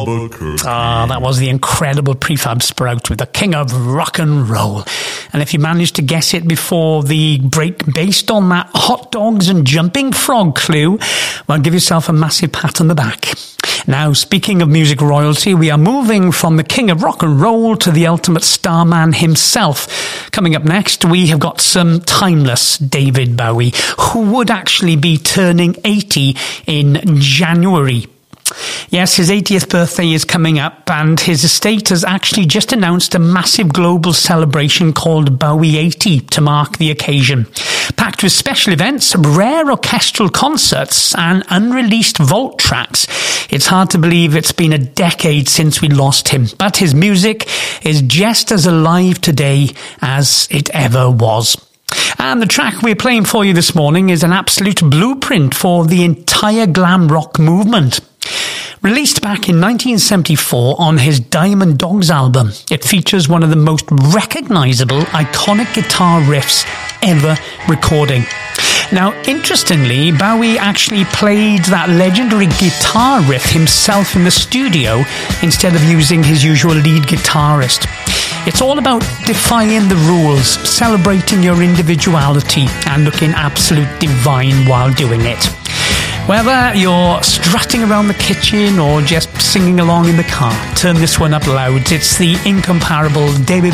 Ah, that was the incredible Prefab Sprout with the king of rock and roll. And if you managed to guess it before the break based on that hot dogs and jumping frog clue, well, give yourself a massive pat on the back. Now, speaking of music royalty, we are moving from the king of rock and roll to the ultimate starman himself. Coming up next, we have got some timeless David Bowie, who would actually be turning 80 in January. Yes, his 80th birthday is coming up, and his estate has actually just announced a massive global celebration called Bowie 80 to mark the occasion. Packed with special events, rare orchestral concerts, and unreleased vault tracks. It's hard to believe it's been a decade since we lost him, but his music is just as alive today as it ever was. And the track we're playing for you this morning is an absolute blueprint for the entire glam rock movement. Released back in 1974 on his Diamond Dogs album, it features one of the most recognisable, iconic guitar riffs ever recording. Now, interestingly, Bowie actually played that legendary guitar riff himself in the studio instead of using his usual lead guitarist. It's all about defying the rules, celebrating your individuality, and looking absolute divine while doing it. Whether you're strutting around the kitchen or just singing along in the car, turn this one up loud. It's the incomparable David